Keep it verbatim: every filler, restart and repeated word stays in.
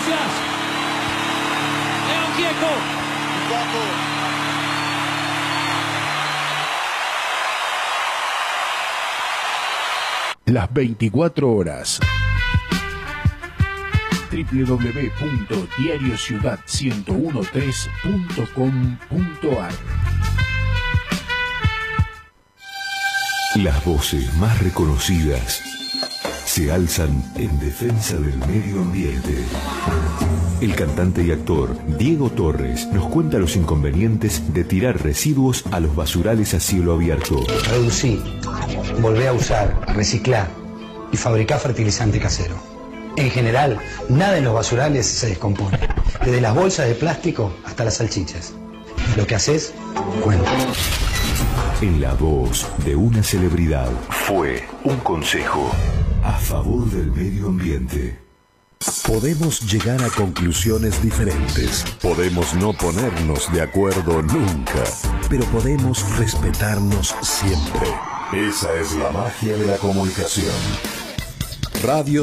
Gracias. León Gieco. Las veinticuatro horas. doble u doble u doble u punto diario ciudad uno ciento trece punto com punto ar. Las voces más reconocidas se alzan en defensa del medio ambiente. El cantante y actor Diego Torres nos cuenta los inconvenientes de tirar residuos a los basurales a cielo abierto. Reducí, volvé a usar, reciclar y fabricar fertilizante casero. En general, nada en los basurales se descompone, desde las bolsas de plástico hasta las salchichas. Lo que haces, cuenta. En la voz de una celebridad fue un consejo a favor del medio ambiente. Podemos llegar a conclusiones diferentes, podemos no ponernos de acuerdo nunca, pero podemos respetarnos siempre. Esa es la magia de la comunicación. Radio